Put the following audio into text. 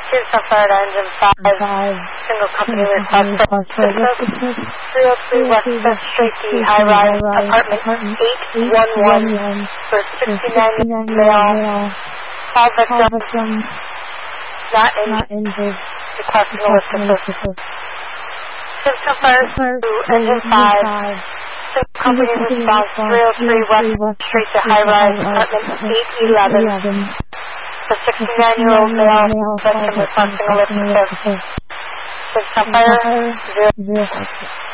Houston Fire to Engine 5. Single company request for 303 West 5th Street, the high-rise apartment 811 for 69 male. All victims not injured. Requesting a list of assistance. Houston Fire to Engine 5. Single company response 303 West Street, the high-rise apartment 811. The 69-year-old male victim requesting a list of assistance. Houston Fire 0.